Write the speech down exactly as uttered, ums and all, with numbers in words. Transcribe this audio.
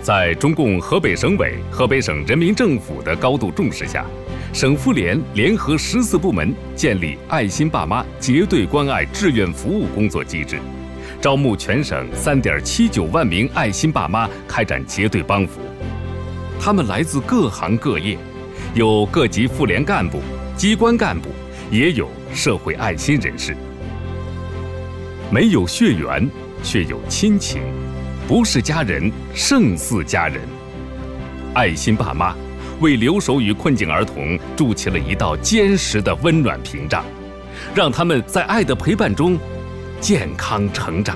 在中共河北省委、河北省人民政府的高度重视下，省妇联联合十四部门建立爱心爸妈结对关爱志愿服务工作机制，招募全省三点七九万名爱心爸妈开展结对帮扶。他们来自各行各业，有各级妇联干部、机关干部，也有社会爱心人士。没有血缘，却有亲情，不是家人，胜似家人。爱心爸妈为留守与困境儿童筑起了一道坚实的温暖屏障，让他们在爱的陪伴中健康成长。